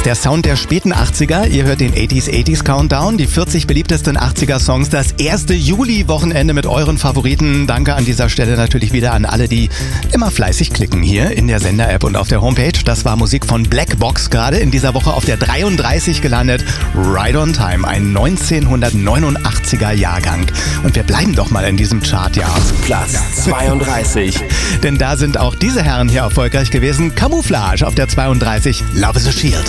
ist der Sound der späten 80er. Ihr hört den 80s Countdown, die 40 beliebtesten 80er Songs, das erste Juli-Wochenende mit euren Favoriten. Danke an dieser Stelle natürlich wieder an alle, die immer fleißig klicken hier in der Sender-App und auf der Homepage. Das war Musik von Black Box, gerade in dieser Woche auf der 33 gelandet. Right on Time, ein 1989er Jahrgang. Und wir bleiben doch mal in diesem Chartjahr. Platz 32. Denn da sind auch diese Herren hier erfolgreich gewesen. Camouflage auf der 32, Love is a Shield.